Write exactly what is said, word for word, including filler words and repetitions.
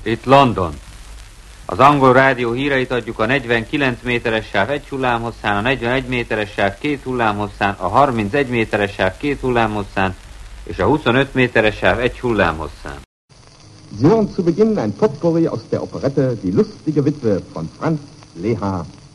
Itt London. Az angol rádió híreit adjuk a negyvenkilenc méteres sáv egy hullámhosszán, a negyvenegy méteres sáv két hullámhosszán, a harmincegy méteres sáv két hullámhosszán és a huszonöt méteres sáv egy hullámhosszán. Sie hören zu Beginn ein Potpourri aus der Operette Die lustige Witwe von Franz Lehár.